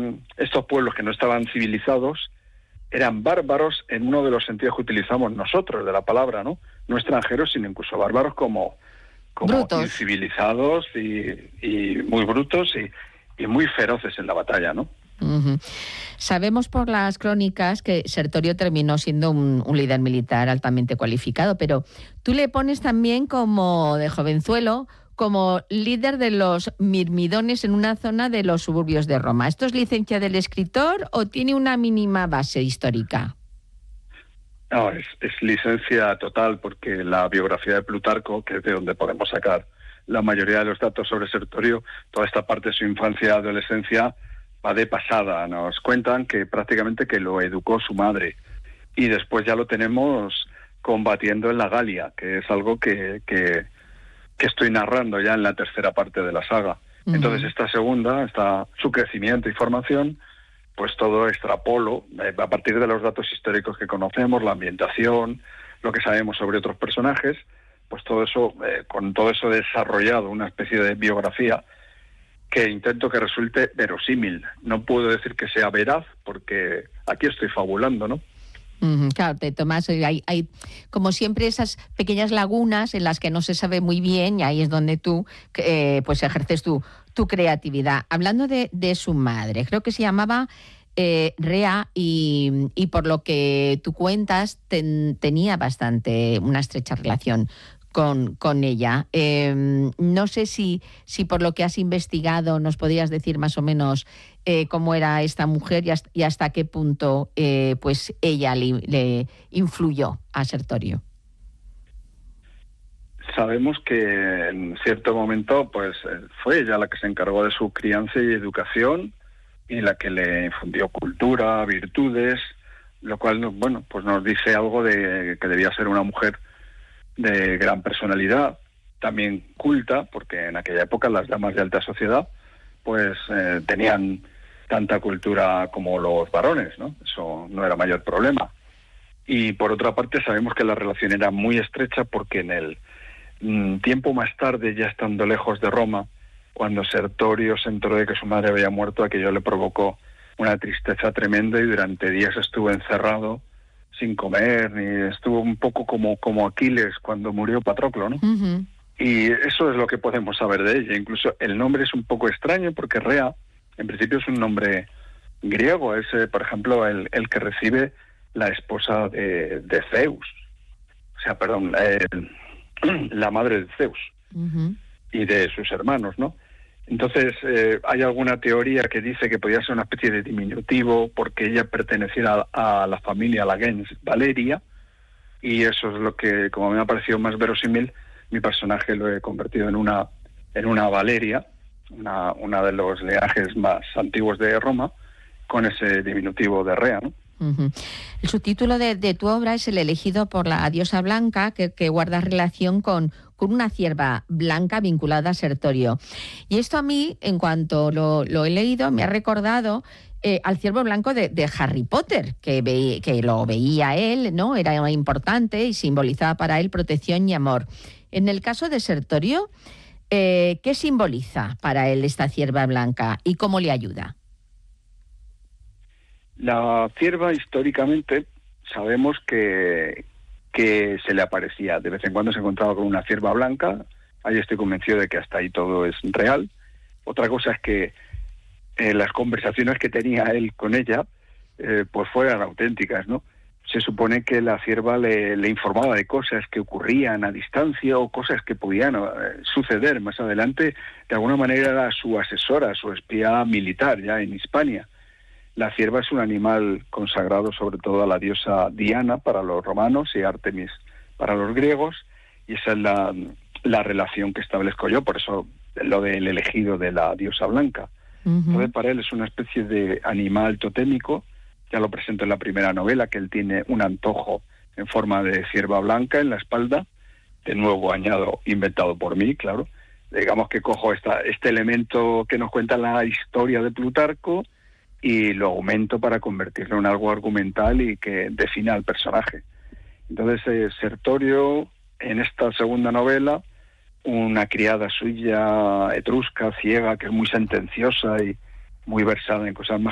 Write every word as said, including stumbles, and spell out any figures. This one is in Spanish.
estos pueblos que no estaban civilizados eran bárbaros en uno de los sentidos que utilizamos nosotros de la palabra, ¿no? No extranjeros, sino incluso bárbaros como, como brutos, incivilizados y, y muy brutos y, y muy feroces en la batalla, ¿no? Uh-huh. Sabemos por las crónicas que Sertorio terminó siendo un, un líder militar altamente cualificado, pero tú le pones también como de jovenzuelo como líder de los mirmidones en una zona de los suburbios de Roma. ¿Esto es licencia del escritor o tiene una mínima base histórica? No, es, es licencia total, porque la biografía de Plutarco, que es de donde podemos sacar la mayoría de los datos sobre Sertorio, toda esta parte de su infancia y adolescencia va de pasada. Nos cuentan que prácticamente que lo educó su madre, y después ya lo tenemos combatiendo en la Galia, que es algo que, que, que estoy narrando ya en la tercera parte de la saga. Uh-huh. Entonces esta segunda, está su crecimiento y formación, pues todo extrapolo, eh, a partir de los datos históricos que conocemos, la ambientación, lo que sabemos sobre otros personajes, pues todo eso, eh, con todo eso desarrollado, una especie de biografía que intento que resulte verosímil. No puedo decir que sea veraz, porque aquí estoy fabulando, ¿no? Uh-huh, claro, te tomas, hay, hay como siempre esas pequeñas lagunas en las que no se sabe muy bien, y ahí es donde tú eh, pues ejerces tu, tu creatividad. Hablando de, de su madre, creo que se llamaba eh, Rea, y, y por lo que tú cuentas ten, tenía bastante una estrecha relación con, con ella. Eh, no sé si, si por lo que has investigado nos podrías decir más o menos eh, cómo era esta mujer y hasta, y hasta qué punto eh, pues ella le, le influyó a Sertorio. Sabemos que en cierto momento pues fue ella la que se encargó de su crianza y educación, y la que le infundió cultura, virtudes, lo cual, bueno, pues nos dice algo de que debía ser una mujer de gran personalidad, también culta, porque en aquella época las damas de alta sociedad pues eh, tenían tanta cultura como los varones, ¿no? Eso no era mayor problema. Y por otra parte sabemos que la relación era muy estrecha, porque en el mm, tiempo más tarde, ya estando lejos de Roma, cuando Sertorio se enteró de que su madre había muerto, aquello le provocó una tristeza tremenda, y durante días estuvo encerrado sin comer, ni estuvo un poco como, como Aquiles cuando murió Patroclo, ¿no? Uh-huh. Y eso es lo que podemos saber de ella. Incluso el nombre es un poco extraño, porque Rea, en principio, es un nombre griego. Es, eh, por ejemplo, el, el que recibe la esposa de, de Zeus. O sea, perdón, eh, la madre de Zeus. Uh-huh. Y de sus hermanos, ¿no? Entonces, eh, hay alguna teoría que dice que podía ser una especie de diminutivo, porque ella pertenecía a, a la familia Lagens Valeria, y eso es lo que, como me ha parecido más verosímil, mi personaje lo he convertido en una en una Valeria, una, una de los linajes más antiguos de Roma, con ese diminutivo de Rea, ¿no? Uh-huh. El subtítulo de, de tu obra es El elegido por la diosa blanca, que, que guarda relación con, con una cierva blanca vinculada a Sertorio. Y esto a mí, en cuanto lo, lo he leído, me ha recordado eh, al ciervo blanco de, de Harry Potter, que, ve, que lo veía él, ¿no? Era importante y simbolizaba para él protección y amor. En el caso de Sertorio, eh, ¿qué simboliza para él esta cierva blanca y cómo le ayuda? La cierva, históricamente, sabemos que, que se le aparecía. De vez en cuando se encontraba con una cierva blanca. Ahí estoy convencido de que hasta ahí todo es real. Otra cosa es que eh, las conversaciones que tenía él con ella eh, pues fueran auténticas, ¿no? Se supone que la cierva le, le informaba de cosas que ocurrían a distancia, o cosas que podían eh, suceder más adelante. De alguna manera era su asesora, su espía militar ya en Hispania. La cierva es un animal consagrado sobre todo a la diosa Diana para los romanos y Artemis para los griegos, y esa es la, la relación que establezco yo, por eso lo del elegido de la diosa blanca. Uh-huh. Entonces, para él es una especie de animal totémico. Ya lo presento en la primera novela, que él tiene un antojo en forma de cierva blanca en la espalda, de nuevo añado, inventado por mí, claro. Digamos que cojo esta, este elemento que nos cuenta la historia de Plutarco y lo aumento para convertirlo en algo argumental y que defina al personaje. Entonces, eh, Sertorio, en esta segunda novela, una criada suya etrusca, ciega, que es muy sentenciosa y muy versada en cosas más